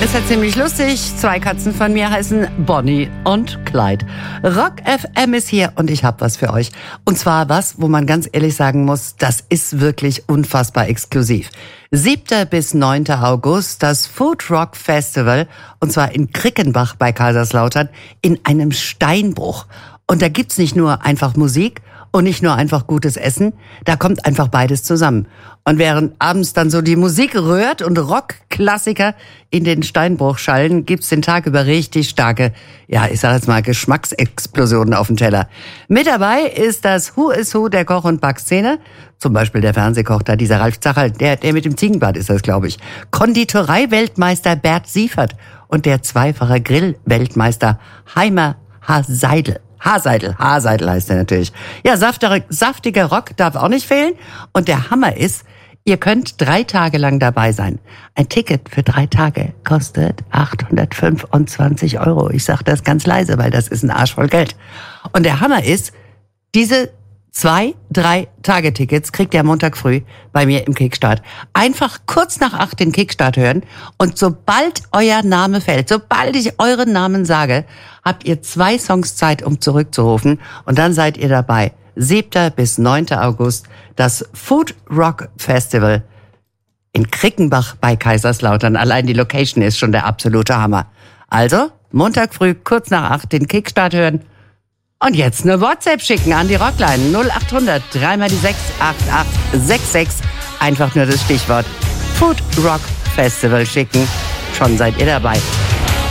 Ist ja ziemlich lustig. 2 Katzen von mir heißen Bonnie und Clyde. Rock FM ist hier und ich habe was für euch. Und zwar was, wo man ganz ehrlich sagen muss, das ist wirklich unfassbar exklusiv. 7. bis 9. August das Food Rock Festival, und zwar in Krickenbach bei Kaiserslautern in einem Steinbruch. Und da gibt's nicht nur einfach Musik und nicht nur einfach gutes Essen, da kommt einfach beides zusammen. Und während abends dann so die Musik rührt und Rockklassiker in den Steinbruch schallen, gibt's den Tag über richtig starke, ja, ich sag jetzt mal Geschmacksexplosionen auf dem Teller. Mit dabei ist das Who is Who der Koch- und Backszene. Zum Beispiel der Fernsehkoch da, dieser Ralf Zacherl, der mit dem Ziegenbart ist das, glaube ich. Konditorei-Weltmeister Bert Siefert und der zweifache Grill-Weltmeister Heimer Haseidel. Haseidel heißt er natürlich. Ja, saftiger Rock darf auch nicht fehlen. Und der Hammer ist, ihr könnt 3 Tage lang dabei sein. Ein Ticket für 3 Tage kostet 825 €. Ich sage das ganz leise, weil das ist ein Arsch voll Geld. Und der Hammer ist, diese 2-3-Tage-Tickets kriegt ihr Montag früh bei mir im Kickstart. Einfach kurz nach 8 den Kickstart hören und sobald euer Name fällt, sobald ich euren Namen sage, habt ihr 2 Songs Zeit, um zurückzurufen und dann seid ihr dabei. 7. bis 9. August das Food Rock Festival in Krickenbach bei Kaiserslautern. Allein die Location ist schon der absolute Hammer. Also, Montag früh kurz nach 8 den Kickstart hören. Und jetzt eine WhatsApp schicken an die Rockline 0800 3 mal die 6 8866. Einfach nur das Stichwort Food Rock Festival schicken. Schon seid ihr dabei.